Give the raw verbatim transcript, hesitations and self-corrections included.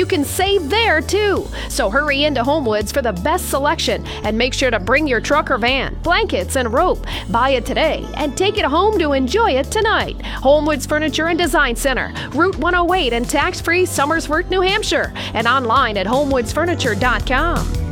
you can save there too. So hurry into HomeWoods for the best selection and make sure to bring your truck or van, blankets, and rope. Buy it today and take it home to enjoy it tonight. HomeWoods Furniture and Design Center, Route one oh eight in tax-free Somersworth, New Hampshire, and online at homewoods furniture dot com.